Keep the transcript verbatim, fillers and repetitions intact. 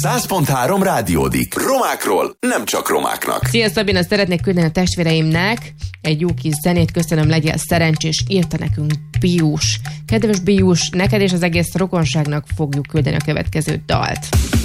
száz pont három rádiódik. Romákról, nem csak romáknak. Szia Szabina, szeretnék küldeni a testvéreimnek egy jó kis zenét, köszönöm, legyél szerencsés, írta nekünk Bius. Kedves Bius, neked és az egész rokonságnak fogjuk küldeni a következő dalt.